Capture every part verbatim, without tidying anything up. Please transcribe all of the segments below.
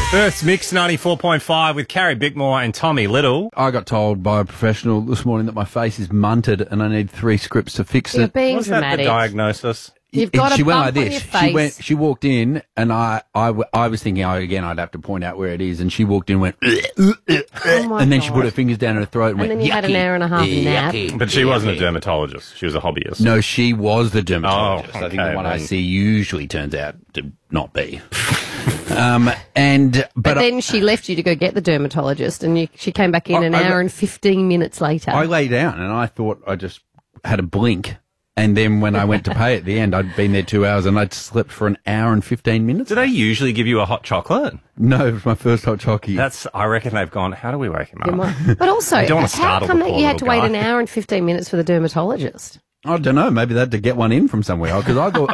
Earth's Mix ninety-four point five with Carrie Bickmore and Tommy Little. I got told by a professional this morning that my face is munted and I need three scripts to fix You're it. being Was that dramatic. the diagnosis? You've got she a went bump like on this. your She face. went. She walked in, and I, I, w- I was thinking, oh, again, I'd have to point out where it is. And she walked in, and went, Oh my and then God. she put her fingers down her throat, and, And went, then you had an yucky, hour and a half nap. yucky, But she wasn't a yucky. dermatologist. She was a hobbyist. No, she was the dermatologist. Oh, I think okay, the one I then. see usually turns out to not be. um, and but, But then she left you to go get the dermatologist, and you, she came back in I- an I- hour and fifteen minutes later. I lay down, and I thought I just had a blink. And then when I went to pay at the end, I'd been there two hours and I'd slept for an hour and fifteen minutes. Do they usually give you a hot chocolate? No, it was my first hot chocolate. That's. I reckon they've gone, how do we wake him You up? might- But also, don't wanna how startle come the that poor you had to little wait guy. an hour and fifteen minutes for the dermatologist? I don't know. Maybe they had to get one in from somewhere because I thought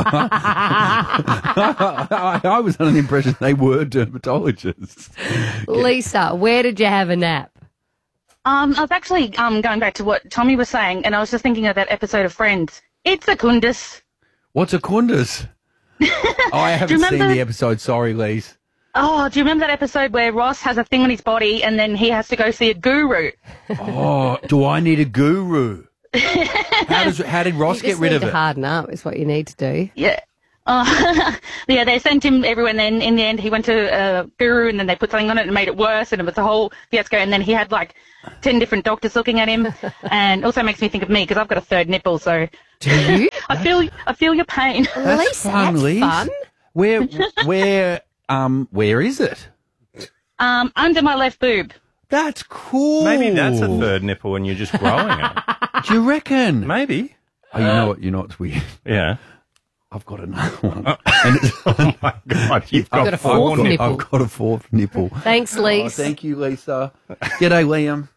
I, I was under the impression they were dermatologists. Lisa, where did you have a nap? Um, I was actually um going back to what Tommy was saying, and I was just thinking of that episode of Friends. It's a kundus. What's a kundus? Oh, I haven't seen remember- the episode. Sorry, Lise. Oh, do you remember that episode where Ross has a thing on his body, and then he has to go see a guru? Oh, do I need a guru? How does how did Ross You get just rid need of to it? harden up is what you need to do. Yeah. Oh, yeah, they sent him everywhere, and then in the end he went to a guru, and then they put something on it and made it worse, and it was a whole fiasco, and then he had like ten different doctors looking at him, and also makes me think of me because I've got a third nipple, so Do you? I feel I feel your pain. That's Lisa, fun, that's Lise. fun. Where where um where is it? Um, under my left boob. That's cool. Maybe that's a third nipple and you're just growing it. Do you reckon? Maybe. Oh, you know what? You know what's weird. Yeah. I've got another one. And it's, Oh, my God. You've got, got a four fourth nipples. nipple. I've got a fourth nipple. Thanks, Oh, Lisa. thank you, Lisa. G'day, Liam.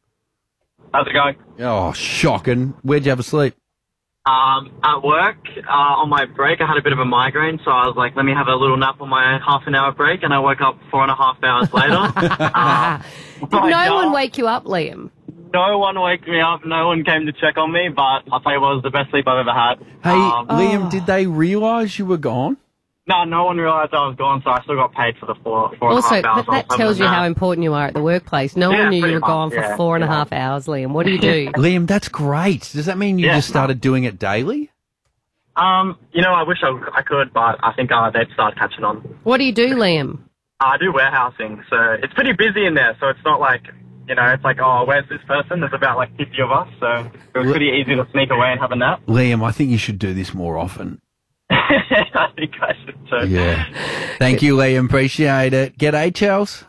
How's it going? Oh, shocking. Where'd you have a sleep? Um, at work, uh, on my break, I had a bit of a migraine, so I was like, let me have a little nap on my half an hour break, and I woke up four and a half hours later. um, Did my no God, one wake you up, Liam? No one woke me up, no one came to check on me, but I'll tell you what, it was the best sleep I've ever had. Hey, Um, Liam, did they realise you were gone? no, no one realised I was gone, so I still got paid for the four, four and a Also, half hours. that, that tells you how important you are at the workpoint. No Yeah, one knew you pretty were much, gone for yeah, four and a yeah. half hours, Liam. What do you do? Liam, that's great. Does that mean you Yeah. just started doing it daily? Um, you know, I wish I, I could, but I think uh, they'd start catching on. What do you do, Liam? I do warehousing, so it's pretty busy in there, so it's not like, you know, it's like, oh, where's this person? There's about like fifty of us, so it was pretty easy to sneak away and have a nap. Liam, I think you should do this more often. I think I should too. Yeah. Thank you, Liam. Appreciate it. G'day, Chels.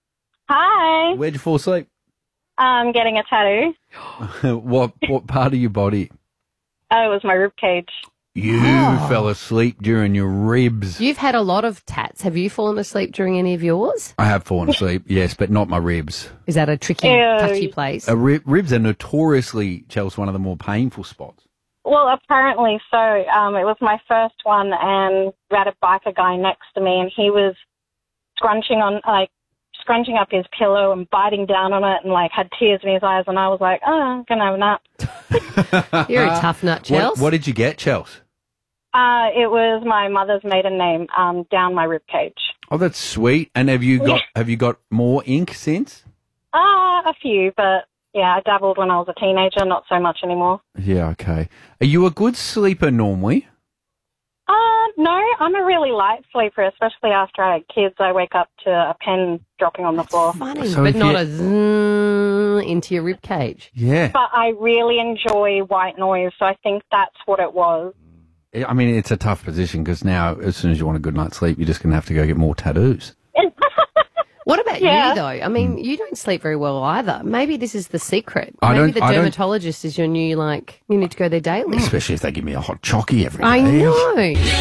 Hi, Where'd you fall asleep? I'm getting a tattoo. what what part of your body? Oh, it was my rib cage. You fell asleep during your ribs. You've had a lot of tats. Have you fallen asleep during any of yours? I have fallen asleep, yes, but not my ribs. Is that a tricky, Ew. touchy place? Uh, rib, ribs are notoriously, Chelsea, one of the more painful spots. Well, apparently so. Um, it was my first one, and we had a biker guy next to me, and he was scrunching on, like, scrunching up his pillow and biting down on it, and like had tears in his eyes, and I was like, oh, I'm gonna have a nap. You're a tough nut, Chels. What, what did you get, Chelsea? Uh, it was my mother's maiden name, um, down my rib cage. Oh, that's sweet. And have you got have you got more ink since? Uh, a few, but yeah, I dabbled when I was a teenager, not so much anymore. Yeah, okay. Are you a good sleeper normally? Uh, no, I'm a really light sleeper, especially after I had kids. I wake up to a pen dropping on the floor. Funny, So but if not you- a zzz into your rib cage. Yeah. But I really enjoy white noise, so I think that's what it was. I mean, it's a tough position because now, as soon as you want a good night's sleep, you're just going to have to go get more tattoos. What about Yeah. you, though? I mean, you don't sleep very well either. Maybe this is the secret. I Maybe don't- the I don't- dermatologist is your new, like, you need to go there daily. Especially if they give me a hot chockey every day. I know.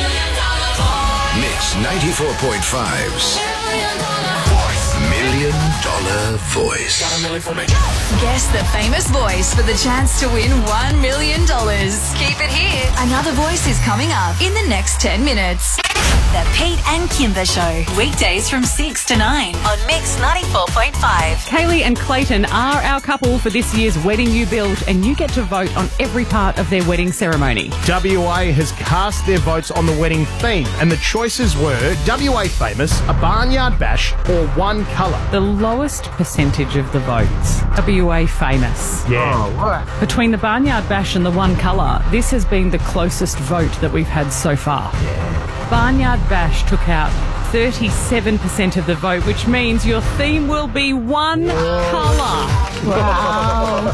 Mix ninety-four point five's Million Dollar Voice. Guess the famous voice for the chance to win one million dollars. Keep it here. Another voice is coming up in the next ten minutes. The Pete and Kimber Show. Weekdays from six to nine on Mix ninety-four point five. Kaylee and Clayton are our couple for this year's Wedding You Build, and you get to vote on every part of their wedding ceremony. W A has cast their votes on the wedding theme, and the choices were W A Famous, a barnyard bash, or one colour. The lowest percentage of the votes, W A Famous. Yeah. Between the barnyard bash and the one colour, this has been the closest vote that we've had so far. Yeah. Barnyard bash took out thirty-seven percent of the vote, which means your theme will be one colour. Wow.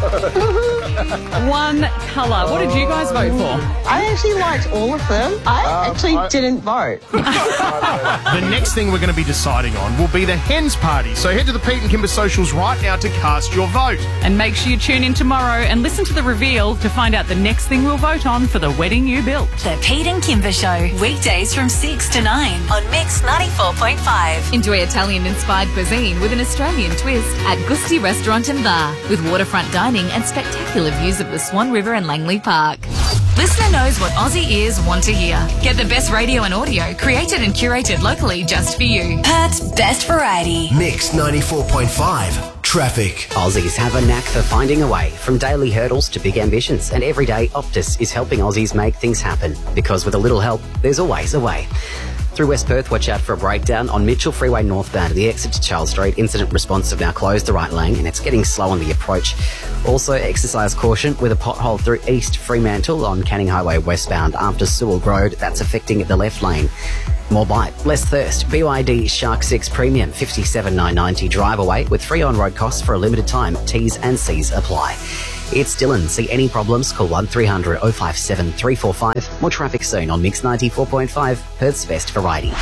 One colour. What did you guys vote for? I actually liked all of them. I um, actually I... didn't vote. The next thing we're going to be deciding on will be the hens party. So head to the Pete and Kimber socials right now to cast your vote. And make sure you tune in tomorrow and listen to the reveal to find out the next thing we'll vote on for the wedding you built. The Pete and Kimber Show. Weekdays from six to nine on Mix ninety-four point five. Enjoy Italian-inspired cuisine with an Australian twist at Gusti Restaurant and Bar, with waterfront dining and spectacular views of the Swan River and Langley Park. Listener knows what Aussie ears want to hear. Get the best radio and audio created and curated locally just for you. Perth's best variety. Mix ninety-four point five. Traffic. Aussies have a knack for finding a way, from daily hurdles to big ambitions, and every day Optus is helping Aussies make things happen, because with a little help, there's always a way. Through West Perth, watch out for a breakdown on Mitchell Freeway northbound. The exit to Charles Street. Incident response have now closed the right lane, and it's getting slow on the approach. Also, exercise caution with a pothole through East Fremantle on Canning Highway westbound after Sewell Road. That's affecting the left lane. More bite, less thirst. B Y D Shark six Premium, fifty-seven nine ninety drive away with free on-road costs for a limited time. T's and C's apply. It's Dylan. See any problems? Call one three hundred oh five seven three four five. More traffic soon on Mix ninety-four point five, Perth's best variety.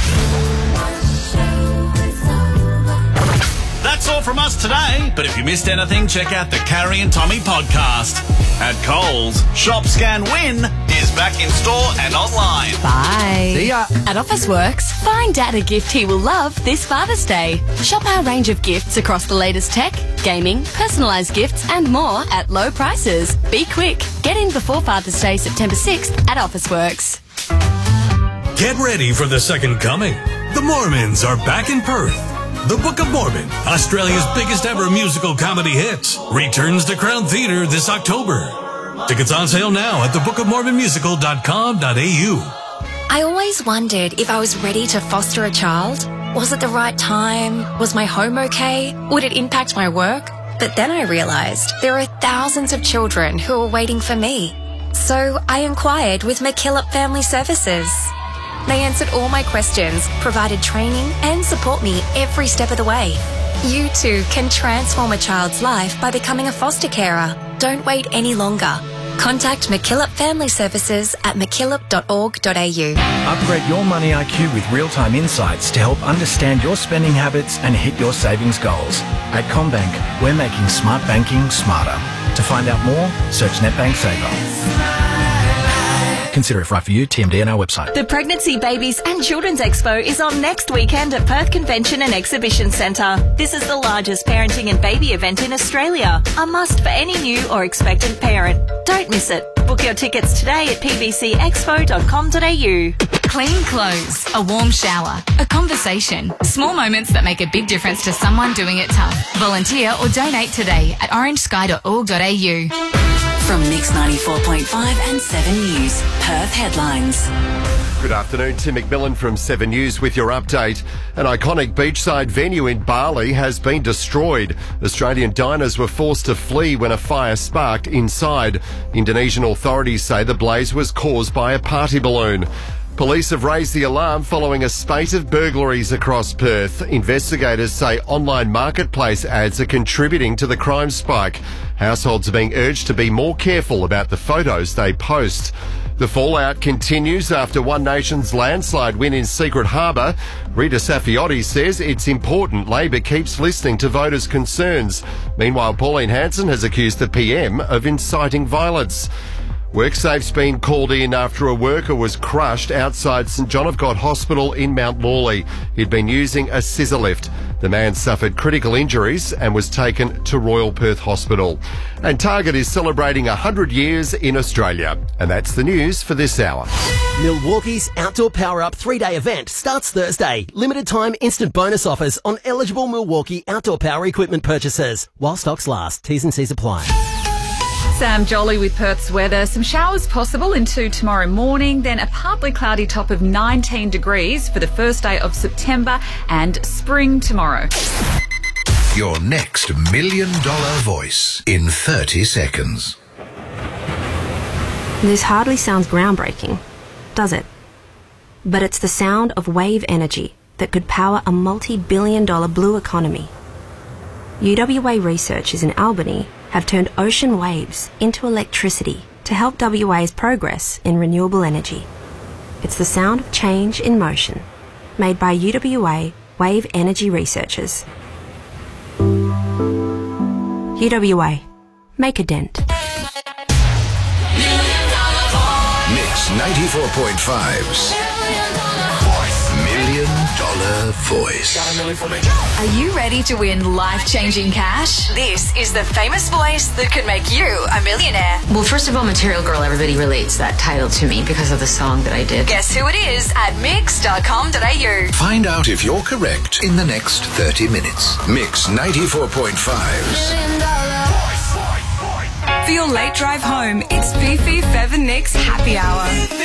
That's all from us today. But if you missed anything, check out the Carrie and Tommy podcast. At Coles, Shop Scan Win is back in store and online. Bye. See ya. At Officeworks, find Dad a gift he will love this Father's Day. Shop our range of gifts across the latest tech, gaming, personalised gifts and more at low prices. Be quick. Get in before Father's Day, September sixth at Officeworks. Get ready for the second coming. The Mormons are back in Perth. The Book of Mormon, Australia's biggest ever musical comedy hits, returns to Crown Theatre this October. Tickets on sale now at the book of mormon musical dot com dot a u. I always wondered if I was ready to foster a child. Was it the right time? Was my home okay? Would it impact my work? But then I realised there are thousands of children who are waiting for me. So I inquired with McKillop Family Services. They answered all my questions, provided training, and support me every step of the way. You too can transform a child's life by becoming a foster carer. Don't wait any longer. Contact McKillop Family Services at mckillop dot org dot a u. Upgrade your money I Q with real-time insights to help understand your spending habits and hit your savings goals. At CommBank, we're making smart banking smarter. To find out more, search NetBank Saver. Consider if right for you, T M D on our website. The Pregnancy, Babies and Children's Expo is on next weekend at Perth Convention and Exhibition Centre. This is the largest parenting and baby event in Australia. A must for any new or expectant parent. Don't miss it. Book your tickets today at p b c expo dot com dot a u. Clean clothes, a warm shower, a conversation. Small moments that make a big difference to someone doing it tough. Volunteer or donate today at orange sky dot org dot a u. From Mix ninety-four point five and seven News, Perth headlines. Good afternoon, Tim McMillan from seven News with your update. An iconic beachside venue in Bali has been destroyed. Australian diners were forced to flee when a fire sparked inside. Indonesian authorities say the blaze was caused by a party balloon. Police have raised the alarm following a spate of burglaries across Perth. Investigators say online marketplace ads are contributing to the crime spike. Households are being urged to be more careful about the photos they post. The fallout continues after One Nation's landslide win in Secret Harbour. Rita Saffioti says it's important Labor keeps listening to voters' concerns. Meanwhile, Pauline Hanson has accused the P M of inciting violence. WorkSafe's been called in after a worker was crushed outside St John of God Hospital in Mount Lawley. He'd been using a scissor lift. The man suffered critical injuries and was taken to Royal Perth Hospital. And Target is celebrating one hundred years in Australia. And that's the news for this hour. Milwaukee's Outdoor Power Up three-day event starts Thursday. Limited time instant bonus offers on eligible Milwaukee outdoor power equipment purchases. While stocks last. T's and C's apply. Sam Jolly with Perth's weather. Some showers possible into tomorrow morning, then a partly cloudy top of nineteen degrees for the first day of September and spring tomorrow. Your next million dollar voice in thirty seconds. This hardly sounds groundbreaking, does it? But it's the sound of wave energy that could power a multi-billion dollar blue economy. U W A researchers in Albany have turned ocean waves into electricity to help W A's progress in renewable energy. It's the sound of change in motion, made by U W A wave energy researchers. U W A. Make a dent. Mix ninety-four point five's Million Dollar Voice. Are you ready to win life-changing cash? This is the famous voice that could make you a millionaire. Well, first of all, Material Girl, everybody relates that title to me because of the song that I did. Guess who it is at mix dot com dot a u. Find out if you're correct in the next thirty minutes. Mix ninety-four point five's For your late drive home, it's Fifi, Fev and Nick's Happy Hour.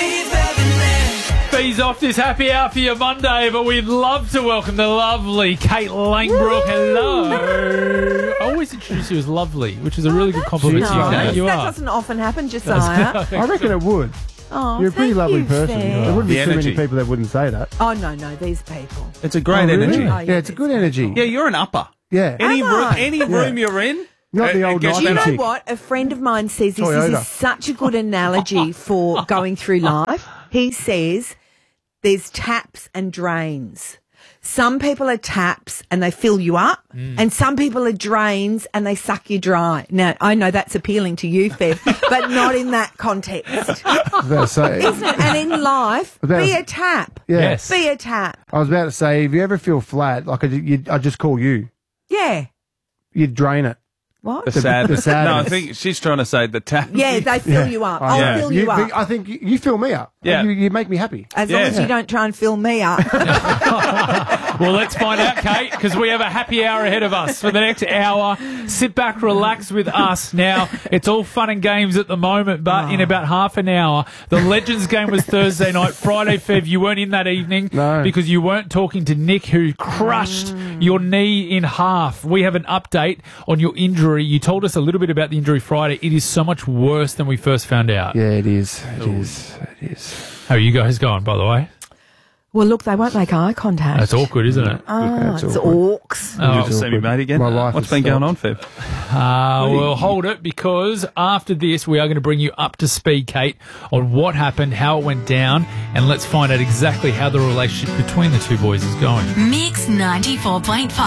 Fees off this happy hour for your Monday, but we'd love to welcome the lovely Kate Langbrook. Hello. I always introduce you as lovely, which is a really good compliment to you, Nice. Kate. You that are. doesn't often happen, Josiah. I reckon it would. Oh, You're a pretty thank lovely you, person. Fair. There wouldn't be The too energy. many people that wouldn't say that. Oh, no, no, these people. It's a great Oh, really? energy. Oh, Yeah, it's a good energy. Yeah, you're an upper. Yeah. Any Am room, I? any Yeah. room you're in. Not the it- it old gets Do you better. know what? A friend of mine says this, Toyota. this is such a good analogy for going through life. He says there's taps and drains. Some people are taps and they fill you up, Mm. and some people are drains and they suck you dry. Now, I know that's appealing to you, Fev, but not in that context. I was about to say, Isn't it? And in life, About- be a tap. Yeah. Yes. Be a tap. I was about to say, if you ever feel flat, like I, you'd, I'd just call you. Yeah. You'd drain it. What? The The- sad. the sadness. No, I think she's trying to say the tap. Yeah, they fill you up. I'll Yeah. fill you, up. I think you, you fill me up. Yeah. You, you make me happy. As long Yeah. as you don't try and fill me up. Well, let's find out, Kate, because we have a happy hour ahead of us for the next hour. Sit back, relax with us. Now, it's all fun and games at the moment, but in about half an hour, the Legends game was Thursday night. Friday, Fev, you weren't in that evening No. because you weren't talking to Nick, who crushed your knee in half. We have an update on your injury. You told us a little bit about the injury Friday. It is so much worse than we first found out. Yeah, it is. It is. It is. How are you guys going, by the way? Well, look, they won't make eye contact. That's awkward, isn't it? Ah, That's it's awkward. orcs. Oh, You just see me, mate, again. My life What's has been going on, stopped. Fev? Uh, well, hold it, because after this, we are going to bring you up to speed, Kate, on what happened, how it went down, and let's find out exactly how the relationship between the two boys is going. Mix ninety-four point five.